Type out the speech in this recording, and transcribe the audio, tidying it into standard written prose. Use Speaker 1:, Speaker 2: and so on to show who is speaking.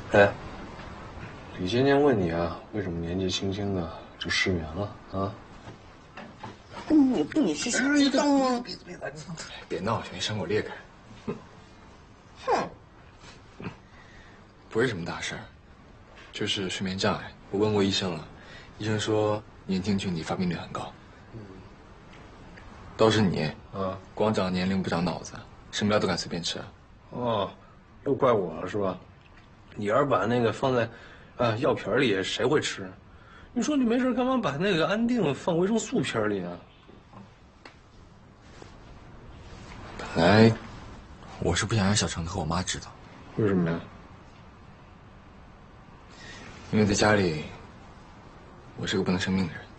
Speaker 1: 哎，李先生问你啊，为什么年纪轻轻的就失眠了啊？
Speaker 2: 你是想知道吗？
Speaker 3: 别闹，容易伤口裂开。
Speaker 2: 哼，
Speaker 3: 不是什么大事儿，就是睡眠障碍。我问过医生了，医生说年轻群体发病率很高。倒是你啊，光长年龄不长脑子，什么药都敢随便吃。
Speaker 1: 哦，又怪我了是吧？你要是把那个放在药片里，谁会吃？你说你没事干嘛把那个安定放维生素片里啊？
Speaker 3: 本来我是不想让小程和我妈知道。
Speaker 1: 为什么呀？
Speaker 3: 因为在家里，我是个不能生病的人。